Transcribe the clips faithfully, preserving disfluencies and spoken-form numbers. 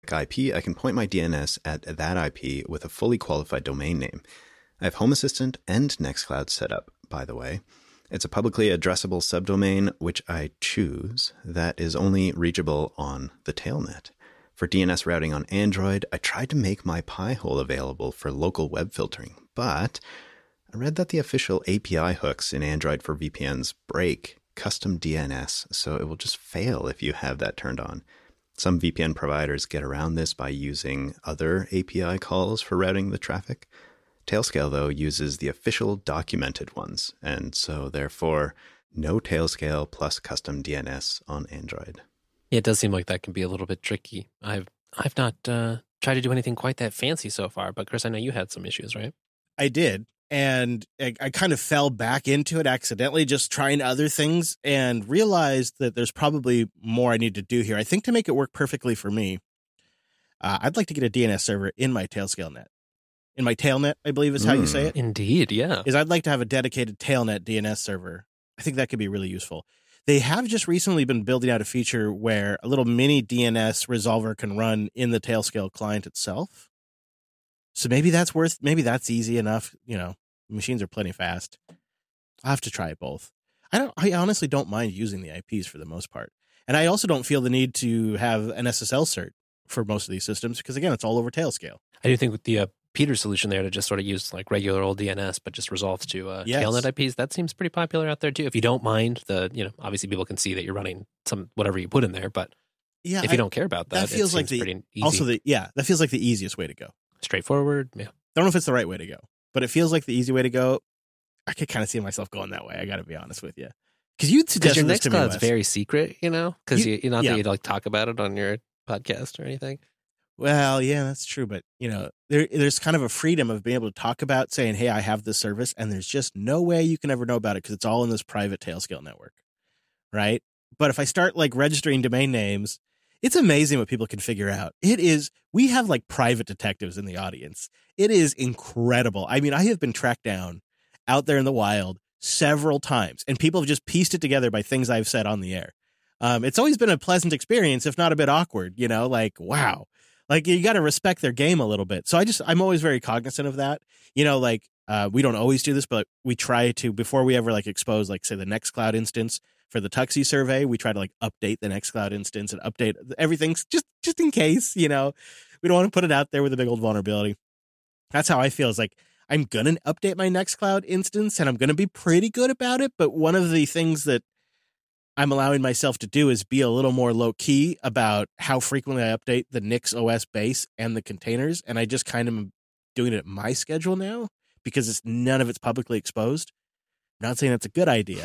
I P, I can point my D N S at that I P with a fully qualified domain name. I have Home Assistant and Nextcloud set up, by the way. It's a publicly addressable subdomain, which I choose, that is only reachable on the Tailnet. For D N S routing on Android, I tried to make my Pi-hole available for local web filtering, but I read that the official A P I hooks in Android for V P Ns break custom D N S, so it will just fail if you have that turned on. Some V P N providers get around this by using other A P I calls for routing the traffic. Tailscale, though, uses the official documented ones, and so therefore no Tailscale plus custom D N S on Android. Yeah, it does seem like that can be a little bit tricky. I've I've not uh, tried to do anything quite that fancy so far, but Chris, I know you had some issues, right? I did, and I, I kind of fell back into it accidentally, just trying other things, and realized that there's probably more I need to do here. I think to make it work perfectly for me, uh, I'd like to get a D N S server in my Tailscale net. In my Tailnet, I believe is how mm, you say it. Indeed, yeah. Is I'd like to have a dedicated Tailnet D N S server. I think that could be really useful. They have just recently been building out a feature where a little mini D N S resolver can run in the Tailscale client itself. So maybe that's worth, maybe that's easy enough. You know, machines are plenty fast. I'll have to try both. I don't, I honestly don't mind using the I Ps for the most part. And I also don't feel the need to have an S S L cert for most of these systems because, again, it's all over Tailscale. I do think with the uh, Peter's solution there to just sort of use like regular old D N S, but just resolves to uh, yes. Tailnet I Ps, that seems pretty popular out there too. If you don't mind the, you know, obviously people can see that you're running some, whatever you put in there, but yeah, if you I, don't care about that, that feels it like the, pretty easy. Also the, yeah, that feels like the easiest way to go. Straightforward. Yeah. Don't know if it's the right way to go, but it feels like the easy way to go. I could kind of see myself going that way. I got to be honest with you. Because you'd suggest your this to me, Nextcloud's very secret, you know, because you, you, not yeah. that you'd like talk about it on your podcast or anything. Well, yeah, that's true. But, you know, there, there's kind of a freedom of being able to talk about saying, hey, I have this service. And there's just no way you can ever know about it because it's all in this private Tailscale network. Right. But if I start like registering domain names, it's amazing what people can figure out. It is. We have like private detectives in the audience. It is incredible. I mean, I have been tracked down out there in the wild several times and people have just pieced it together by things I've said on the air. Um, it's always been a pleasant experience, if not a bit awkward, you know, like, wow. Like, you got to respect their game a little bit. So I just, I'm always very cognizant of that. You know, like, uh, we don't always do this, but we try to, before we ever, like, expose, like, say, the Nextcloud instance for the Tuxie survey, we try to, like, update the Nextcloud instance and update everything just, just in case, you know. We don't want to put it out there with a big old vulnerability. That's how I feel. It's like, I'm going to update my Nextcloud instance, and I'm going to be pretty good about it. But one of the things that I'm allowing myself to do is be a little more low key about how frequently I update the Nix O S base and the containers. And I just kind of am doing it at my schedule now because it's none of it's publicly exposed. I'm not saying that's a good idea.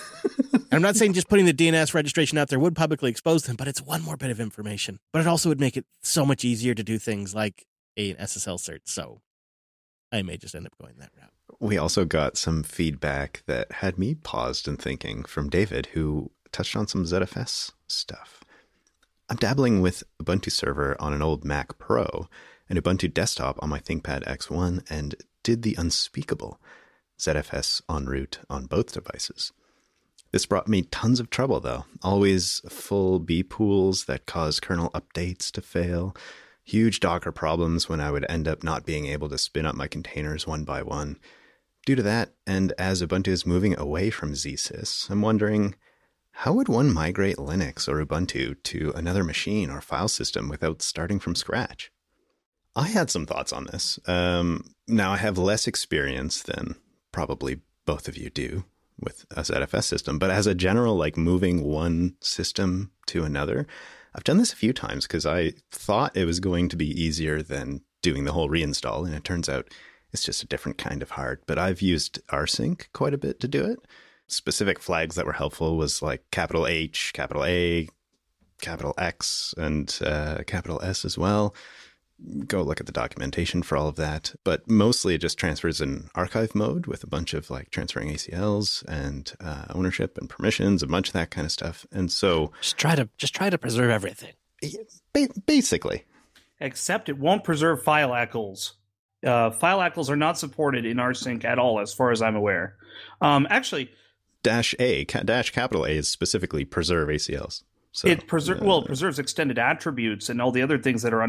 I'm not saying just putting the D N S registration out there would publicly expose them, but it's one more bit of information. But it also would make it so much easier to do things like an S S L cert. So I may just end up going that route. We also got some feedback that had me paused and thinking from David, who touched on some Z F S stuff. I'm dabbling with Ubuntu Server on an old Mac Pro and Ubuntu Desktop on my ThinkPad X one and did the unspeakable Z F S en route on both devices. This brought me tons of trouble, though. Always full B pools that cause kernel updates to fail. Huge Docker problems when I would end up not being able to spin up my containers one by one. Due to that, and as Ubuntu is moving away from Z sys, I'm wondering, how would one migrate Linux or Ubuntu to another machine or file system without starting from scratch? I had some thoughts on this. Um, now, I have less experience than probably both of you do with a Z F S system, but as a general, like moving one system to another, I've done this a few times because I thought it was going to be easier than doing the whole reinstall, and it turns out it's just a different kind of hard. But I've used rsync quite a bit to do it. Specific flags that were helpful was like capital H, capital A, capital X, and uh, capital S as well. Go look at the documentation for all of that. But mostly it just transfers in archive mode with a bunch of like transferring A C Ls and uh, ownership and permissions, a bunch of that kind of stuff. And so just try to just try to preserve everything. Basically. Except it won't preserve file A C Ls. Uh, file A C Ls are not supported in rsync at all, as far as I'm aware. Um, actually, Dash A, ca- dash capital A is specifically preserve A C Ls. So, it preser- uh, well, it preserves extended attributes and all the other things that are